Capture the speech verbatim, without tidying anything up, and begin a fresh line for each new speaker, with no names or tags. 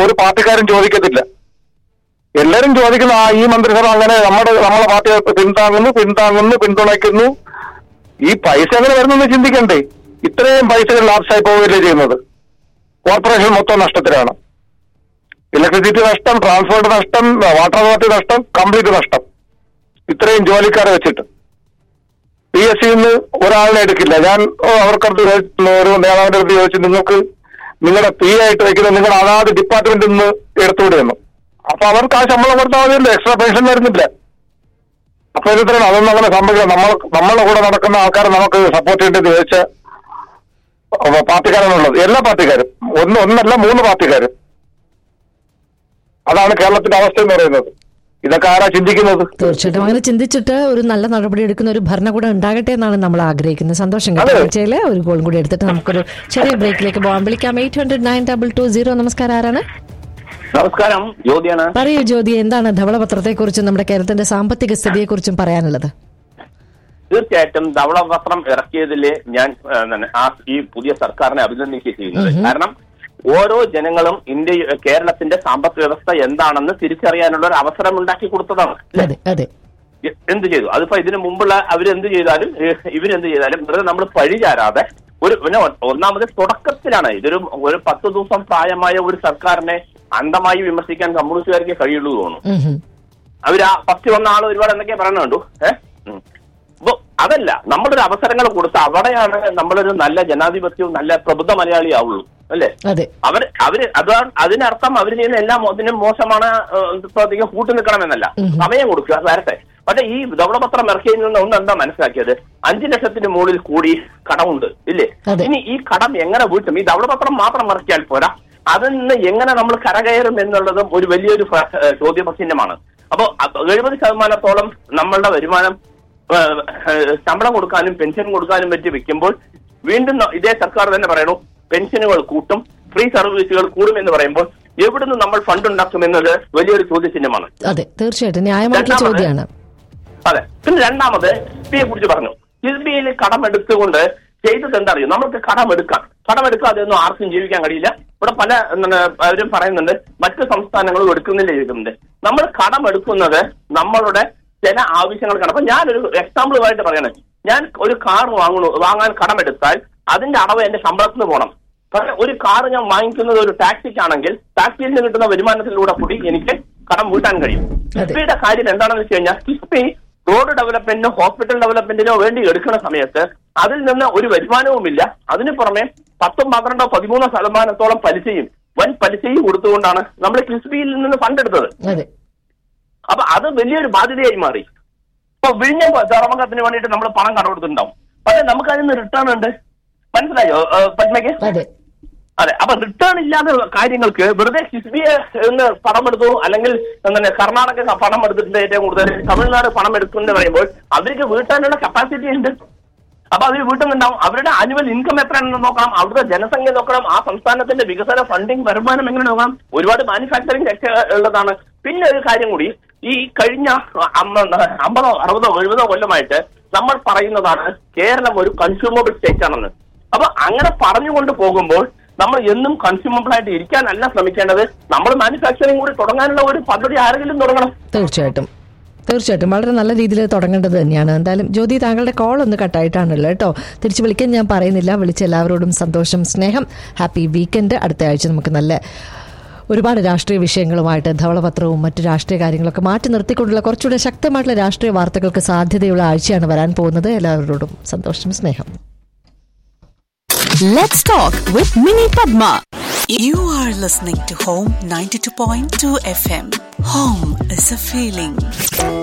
ഒരു പാർട്ടിക്കാരും ചോദിക്കത്തില്ല. എല്ലാരും ചോദിക്കുന്ന ആ ഈ മന്ത്രിസഭ അങ്ങനെ നമ്മുടെ നമ്മളെ പാർട്ടി പിന്താങ്ങുന്നു പിന്താങ്ങുന്നു പിന്തുണയ്ക്കുന്നു. ഈ പൈസ എങ്ങനെ വരുന്നെന്ന് ചിന്തിക്കണ്ടേ? ഇത്രയും പൈസകൾ ലാപ്സായി പോവുകയല്ലേ ചെയ്യുന്നത്. കോർപ്പറേഷൻ മൊത്തം നഷ്ടത്തിലാണ്. ഇലക്ട്രിസിറ്റി നഷ്ടം, ട്രാൻസ്പോർട്ട് നഷ്ടം, വാട്ടർ അതോറിറ്റി നഷ്ടം, കംപ്ലീറ്റ് നഷ്ടം. ഇത്രയും ജോലിക്കാരെ വെച്ചിട്ട് പി എസ് സിന്ന് ഒരാളിനെ എടുക്കില്ല. ഞാൻ അവർക്കടുത്ത് ഒരു നേതാവിന്റെ അടുത്ത് ചോദിച്ചു, നിങ്ങൾക്ക് നിങ്ങളുടെ പി ആയിട്ട് വെക്കുന്നത് നിങ്ങളുടെ അതാത് ഡിപ്പാർട്ട്മെന്റിൽ നിന്ന് എടുത്തുവിടുന്നു. അപ്പൊ അവർക്ക് ആ ശമ്പളം കൊടുത്താൽ മതിയല്ലോ, എക്സ്ട്രാ പെൻഷൻ വരുന്നില്ല. അപ്പൊ ഇത്രയും അതൊന്നും അങ്ങനെ സംഭവിക്കാം. നമ്മൾ നമ്മളുടെ കൂടെ നടക്കുന്ന ആൾക്കാരെ നമുക്ക് സപ്പോർട്ട് ചെയ്യേണ്ടത് ചോദിച്ച പാർട്ടിക്കാരാണുള്ളത്. എല്ലാ പാർട്ടിക്കാരും, ഒന്ന് ഒന്നല്ല മൂന്ന് പാർട്ടിക്കാരും. അതാണ് കേരളത്തിന്റെ അവസ്ഥ എന്ന് പറയുന്നത്. ഇതൊക്കെ ആരാ ചിന്തിക്കുന്നത്?
തീർച്ചയായിട്ടും അങ്ങനെ ചിന്തിച്ചിട്ട് ഒരു നല്ല നടപടി എടുക്കുന്ന ഒരു ഭരണകൂടം ഉണ്ടാകട്ടെ എന്നാണ് നമ്മൾ ആഗ്രഹിക്കുന്നത്. സന്തോഷം കേട്ടോ. ഒരു ഗോൾ കൂടി എടുത്തിട്ട് നമുക്കൊരു ചെറിയ ബ്രേക്കിലേക്ക് പോകാം. വിളിക്കാം eight hundred nine double two zero. നമസ്കാരം, ആരാണ്?
നമസ്കാരം, ജ്യോതിയാണ്.
പറയൂ ജ്യോതി, എന്താണ് ധവളപത്രത്തെ കുറിച്ചും നമ്മുടെ കേരളത്തിന്റെ സാമ്പത്തിക സ്ഥിതിയെ കുറിച്ചും പറയാനുള്ളത്?
തീർച്ചയായിട്ടും ധവളപത്രം ഇറക്കിയതില് ഞാൻ ആ ഈ പുതിയ സർക്കാരിനെ അഭിനന്ദിക്കുക ചെയ്യുന്നത്. കാരണം ഓരോ ജനങ്ങളും ഇന്ത്യ കേരളത്തിന്റെ സാമ്പത്തിക വ്യവസ്ഥ എന്താണെന്ന് തിരിച്ചറിയാനുള്ള ഒരു അവസരം ഉണ്ടാക്കി കൊടുത്തതാണ്. എന്ത് ചെയ്തു? അതിപ്പോ ഇതിനു മുമ്പുള്ള അവരെന്ത് ചെയ്താലും ഇവരെന്ത് ചെയ്താലും വെറുതെ നമ്മൾ പഴിചാരാതെ ഒരു പിന്നെ ഒന്നാമത് തുടക്കത്തിലാണ് ഇതൊരു ഒരു പത്ത് ദിവസം പ്രായമായ ഒരു സർക്കാരിനെ അന്ധമായി വിമർശിക്കാൻ കമ്മ്യൂണിസ്റ്റുകാർക്ക് കഴിയുള്ളൂ തോന്നുന്നു. അവര് ആ ഫസ്റ്റ് വന്ന ആള് ഒരുപാട് എന്തൊക്കെയാ പറയണ കണ്ടു. ഏഹ് അപ്പൊ അതല്ല, നമ്മളൊരു അവസരങ്ങൾ കൊടുത്ത് അവിടെയാണ് നമ്മളൊരു നല്ല ജനാധിപത്യവും നല്ല പ്രബുദ്ധ മലയാളി ആവുള്ളൂ, അല്ലേ? അവർ അവര് അതാണ് അതിനർത്ഥം അവർ ചെയ്യുന്ന എല്ലാ ഇതിനും മോശമാണ്, പ്രത്യേകം കൂട്ടു നിൽക്കണമെന്നല്ല. സമയം കൊടുക്കുക, വരട്ടെ. പക്ഷെ ഈ ധവളപത്രം ഇറക്കിയതിൽ നിന്ന് ഒന്ന് എന്താ മനസ്സിലാക്കിയത്? അഞ്ചു ലക്ഷത്തിന് മുകളിൽ കൂടി കടമുണ്ട്, ഇല്ലേ? ഇനി ഈ കടം എങ്ങനെ വീട്ടും? ഈ ധവളപത്രം മാത്രം ഇറക്കിയാൽ പോരാ, അതിൽ നിന്ന് എങ്ങനെ നമ്മൾ കരകയറും എന്നുള്ളതും ഒരു വലിയൊരു ചോദ്യചിഹ്നമാണ്. അപ്പൊ എഴുപത് ശതമാനത്തോളം നമ്മളുടെ വരുമാനം ശമ്പളം കൊടുക്കാനും പെൻഷൻ കൊടുക്കാനും പറ്റി വെക്കുമ്പോൾ വീണ്ടും ഇതേ സർക്കാർ തന്നെ പറയണു പെൻഷനുകൾ കൂട്ടും, ഫ്രീ സർവീസുകൾ കൂടും എന്ന് പറയുമ്പോൾ എവിടുന്ന് നമ്മൾ ഫണ്ട് ഉണ്ടാക്കുമെന്നത് വലിയൊരു ചോദ്യചിഹ്നമാണ്.
അതെ, തീർച്ചയായിട്ടും ന്യായമായിട്ടുള്ള ചോദ്യമാണ്.
അതെ. പിന്നെ രണ്ടാമത് കിഫ്ബിയെ കുറിച്ച് പറഞ്ഞു. കിഫ്ബിയിൽ കടമെടുത്തുകൊണ്ട് ചെയ്തത് എന്താ അറിയോ? നമ്മൾക്ക് കടമെടുക്കാം. കടമെടുക്കാതെ ഒന്നും ആർക്കും ജീവിക്കാൻ കഴിയില്ല. ഇവിടെ പല അവരും പറയുന്നുണ്ട് മറ്റ് സംസ്ഥാനങ്ങളും എടുക്കുന്നില്ല ചെയ്യുന്നുണ്ട്. നമ്മൾ കടമെടുക്കുന്നത് നമ്മളുടെ ചില ആവശ്യങ്ങൾക്കാണ്. അപ്പൊ ഞാനൊരു എക്സാമ്പിളുമായിട്ട് പറയണേ, ഞാൻ ഒരു കാർ വാങ്ങണു വാങ്ങാൻ കടമെടുത്താൽ അതിന്റെ അടവ് എന്റെ ശമ്പളത്തിന് പോകണം. പക്ഷെ ഒരു കാർ ഞാൻ വാങ്ങിക്കുന്നത് ഒരു ടാക്സിക്കാണെങ്കിൽ ടാക്സിയിൽ നിന്ന് കിട്ടുന്ന വരുമാനത്തിലൂടെ കൂടി എനിക്ക് കടം വീട്ടാൻ കഴിയും. കിഫ്ബിയുടെ കാര്യം എന്താണെന്ന് വെച്ച് കഴിഞ്ഞാൽ കിഫ്ബി റോഡ് ഡെവലപ്മെന്റിനോ ഹോസ്പിറ്റൽ ഡെവലപ്മെന്റിനോ വേണ്ടി എടുക്കുന്ന സമയത്ത് അതിൽ നിന്ന് ഒരു വരുമാനവുമില്ല. അതിനു പുറമെ പത്തും പന്ത്രണ്ടോ പതിമൂന്നോ ശതമാനത്തോളം പലിശയും വൻ പലിശയും കൊടുത്തുകൊണ്ടാണ് നമ്മൾ കിഫ്ബിയിൽ നിന്ന് ഫണ്ട് എടുത്തത്. അപ്പൊ അത് വലിയൊരു ബാധ്യതയായി മാറി. ഇപ്പൊ വിഴിഞ്ഞ തുറമുഖത്തിന് വേണ്ടിയിട്ട് നമ്മൾ പണം കടമെടുത്തിട്ടുണ്ടാവും, പക്ഷെ നമുക്ക് അതിന് റിട്ടേൺ ഉണ്ട്. മനസ്സിലായോ പത്മയ്ക്ക്? അതെ. അപ്പൊ റിട്ടേൺ ഇല്ലാത്ത കാര്യങ്ങൾക്ക് വെറുതെ കിഫ്ബിയെ പണം എടുത്തു, അല്ലെങ്കിൽ എന്താണ് കർണാടക പണം എടുത്തിട്ടുണ്ട് ഏറ്റവും കൂടുതൽ, തമിഴ്നാട് പണം എടുക്കുമെന്ന് പറയുമ്പോൾ അവർക്ക് വീട്ടാനുള്ള കപ്പാസിറ്റി ഉണ്ട്. അപ്പൊ അവർ വീട്ടുന്നുണ്ടാവും. അവരുടെ ആനുവൽ ഇൻകം എത്രയാണെന്ന് നോക്കണം, അവിടുത്തെ ജനസംഖ്യ നോക്കണം, ആ സംസ്ഥാനത്തിന്റെ വികസന ഫണ്ടിങ് വരുമാനം എങ്ങനെ നോക്കണം. ഒരുപാട് മാനുഫാക്ചറിങ് സെക്ടർ ഉള്ളതാണ്. പിന്നെ ഒരു കാര്യം കൂടി, ഈ കഴിഞ്ഞ അമ്പതോ അറുപതോ എഴുപതോ കൊല്ലമായിട്ട് നമ്മൾ പറയുന്നതാണ് കേരളം ഒരു കൺസ്യൂമബിൾ സ്റ്റേറ്റ് ആണെന്ന്. അപ്പൊ അങ്ങനെ പറഞ്ഞുകൊണ്ട് പോകുമ്പോൾ നമ്മൾ എന്നും കൺസ്യൂമബിൾ ആയിട്ട് ഇരിക്കാനല്ല ശ്രമിക്കേണ്ടത്, നമ്മൾ മാനുഫാക്ചറിങ് കൂടി തുടങ്ങാനുള്ള ഒരു പദ്ധതി ആരെങ്കിലും തുടങ്ങണം.
തീർച്ചയായിട്ടും തീർച്ചയായിട്ടും വളരെ നല്ല രീതിയിൽ തുടങ്ങേണ്ടത് തന്നെയാണ്. എന്തായാലും ജ്യോതി, താങ്കളുടെ കോൾ ഒന്ന് കട്ടായിട്ടാണല്ലോ കേട്ടോ. തിരിച്ചു വിളിക്കാൻ ഞാൻ പറയുന്നില്ല. വിളിച്ച എല്ലാവരോടും സന്തോഷം, സ്നേഹം, ഹാപ്പി വീക്കെൻഡ്. അടുത്ത ആഴ്ച നമുക്ക് നല്ല ഒരുപാട് രാഷ്ട്രീയ വിഷയങ്ങളുമായിട്ട് ധവളപത്രവും മറ്റു രാഷ്ട്രീയ കാര്യങ്ങളൊക്കെ മാറ്റി നിർത്തിക്കൊണ്ടുള്ള കുറച്ചുകൂടെ ശക്തമായിട്ടുള്ള രാഷ്ട്രീയ വാർത്തകൾക്ക് സാധ്യതയുള്ള ആഴ്ചയാണ് വരാൻ പോകുന്നത്. എല്ലാവരോടും സന്തോഷം, സ്നേഹം.
Let's talk with Mini Padma. You are listening to Home ninety-two point two F M. Home is a feeling.